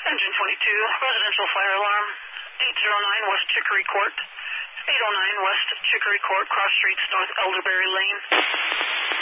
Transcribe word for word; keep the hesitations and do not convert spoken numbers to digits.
Engine twenty-two, residential fire alarm, eight oh nine West Chicory Court, eight oh nine West Chicory Court, cross streets, North Elderberry Lane.